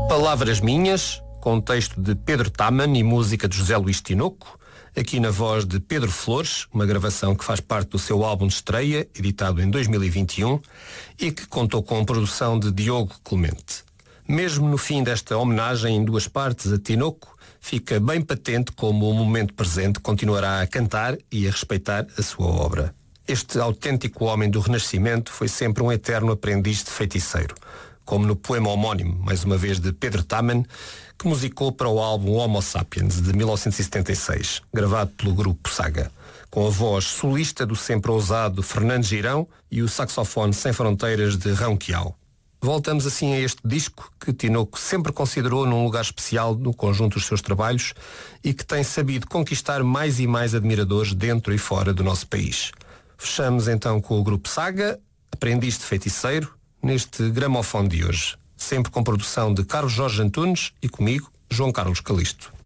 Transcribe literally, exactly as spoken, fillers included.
Palavras minhas, com texto de Pedro Taman e música de José Luís Tinoco, aqui na voz de Pedro Flores, uma gravação que faz parte do seu álbum de estreia, editado em dois mil e vinte e um, e que contou com a produção de Diogo Clemente. Mesmo no fim desta homenagem em duas partes a Tinoco, fica bem patente como o momento presente continuará a cantar e a respeitar a sua obra. Este autêntico homem do Renascimento foi sempre um eterno aprendiz de feiticeiro, como no poema homónimo, mais uma vez de Pedro Taman, que musicou para o álbum Homo Sapiens, de mil novecentos e setenta e seis, gravado pelo grupo Saga, com a voz solista do sempre ousado Fernando Girão e o saxofone sem fronteiras de Rão Quiao. Voltamos assim a este disco que Tinoco sempre considerou num lugar especial no conjunto dos seus trabalhos e que tem sabido conquistar mais e mais admiradores dentro e fora do nosso país. Fechamos então com o grupo Saga, Aprendiz de Feiticeiro, neste gramofone de hoje, sempre com produção de Carlos Jorge Antunes e comigo, João Carlos Calisto.